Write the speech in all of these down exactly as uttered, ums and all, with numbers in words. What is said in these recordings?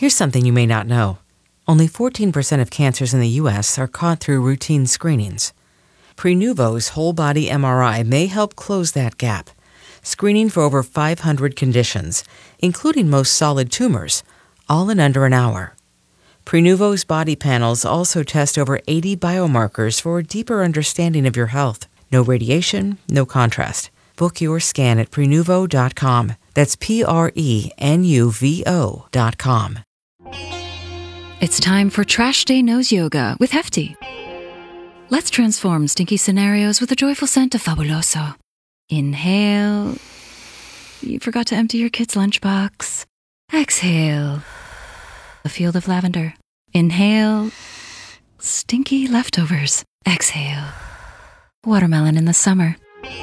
Here's something you may not know. Only fourteen percent of cancers in the U S are caught through routine screenings. Prenuvo's whole-body M R I may help close that gap, screening for over five hundred conditions, including most solid tumors, all in under an hour. Prenuvo's body panels also test over eighty biomarkers for a deeper understanding of your health. No radiation, no contrast. Book your scan at Prenuvo dot com. That's P R E N U V O dot com. It's time for Trash Day Nose Yoga with Hefty. Let's transform stinky scenarios with a joyful scent of Fabuloso. Inhale. You forgot to empty your kid's lunchbox. Exhale. A field of lavender. Inhale. Stinky leftovers. Exhale. Watermelon in the summer.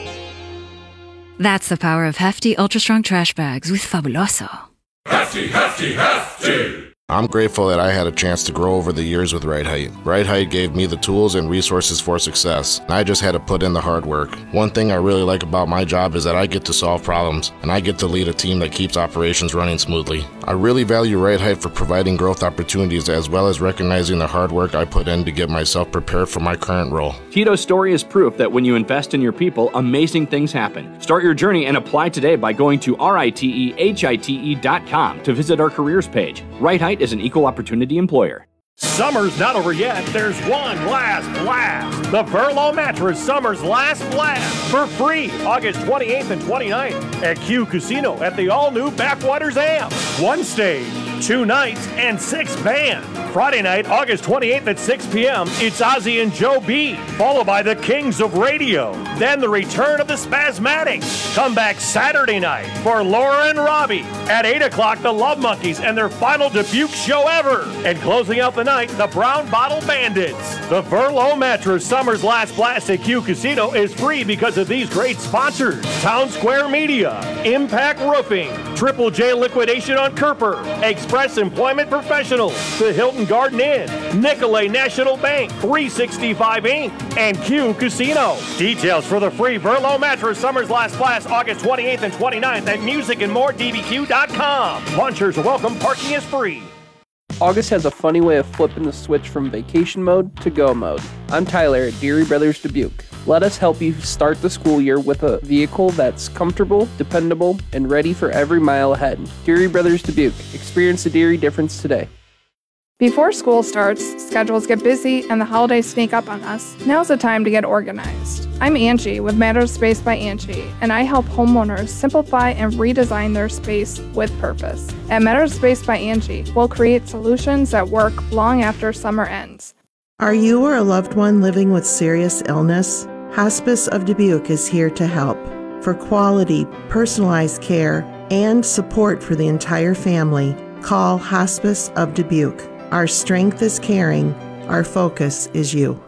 That's the power of Hefty Ultra Strong Trash Bags with Fabuloso. Hefty, hefty, hefty! I'm grateful that I had a chance to grow over the years with Right Height. Right Height gave me the tools and resources for success. I just had to put in the hard work. One thing I really like about my job is that I get to solve problems, and I get to lead a team that keeps operations running smoothly. I really value Right Height for providing growth opportunities as well as recognizing the hard work I put in to get myself prepared for my current role. Tito's story is proof that when you invest in your people, amazing things happen. Start your journey and apply today by going to ritehite dot com to visit our careers page. Right Height is an equal opportunity employer. Summer's not over yet. There's one last blast. The Verlo Mattress Summer's Last Blast for free August twenty-eighth and twenty-ninth at Q Casino at the all-new Backwaters Amp. One stage, two nights, and six bands. Friday night, August twenty-eighth at six p.m., it's Ozzy and Joe B, followed by the Kings of Radio. Then the return of the Spasmatics. Come back Saturday night for Laura and Robbie. At eight o'clock, the Love Monkeys and their final Dubuque show ever. And closing out the night, the Brown Bottle Bandits. The Verlo Mattress Summer's Last Blast at Q Casino is free because of these great sponsors. Town Square Media, Impact Roofing, Triple J Liquidation on Kerper, Express Employment Professionals, the Hilton Garden Inn, Nicolay National Bank, three sixty-five Incorporated, and Q Casino. Details for the free Verlo Mattress Summer's Last Blast August twenty-eighth and twenty-ninth at music and more d b q dot com. Lunchers are welcome, parking is free. August has a funny way of flipping the switch from vacation mode to go mode. I'm Tyler at Deary Brothers Dubuque. Let us help you start the school year with a vehicle that's comfortable, dependable, and ready for every mile ahead. Deary Brothers Dubuque. Experience the Deary difference today. Before school starts, schedules get busy and the holidays sneak up on us. Now's the time to get organized. I'm Angie with Matters Space by Angie, and I help homeowners simplify and redesign their space with purpose. At Matters Space by Angie, we'll create solutions that work long after summer ends. Are you or a loved one living with serious illness? Hospice of Dubuque is here to help. For quality, personalized care and support for the entire family, call Hospice of Dubuque. Our strength is caring. Our focus is you.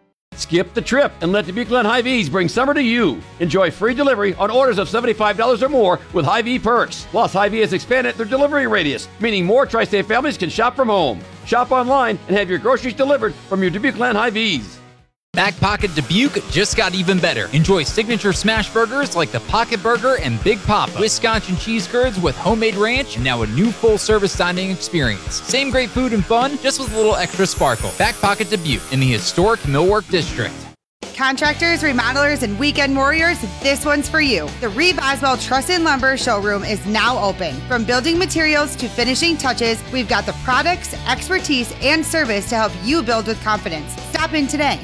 Skip the trip and let Dubuque Glen Hy-Vees bring summer to you. Enjoy free delivery on orders of seventy-five dollars or more with Hy-Vee perks. Plus, Hy-Vee has expanded their delivery radius, meaning more tri-state families can shop from home. Shop online and have your groceries delivered from your Dubuque Glen Hy-Vees. Back Pocket Dubuque just got even better. Enjoy signature smash burgers like the Pocket Burger and Big Papa, Wisconsin cheese curds with homemade ranch, and now a new full-service dining experience. Same great food and fun, just with a little extra sparkle. Back Pocket Dubuque in the historic Millwork District. Contractors, remodelers, and weekend warriors, this one's for you. The Reeve Oswald Truss and Lumber Showroom is now open. From building materials to finishing touches, we've got the products, expertise, and service to help you build with confidence. Stop in today.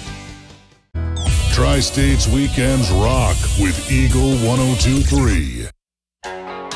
Tri-States Weekends Rock with Eagle one oh two point three.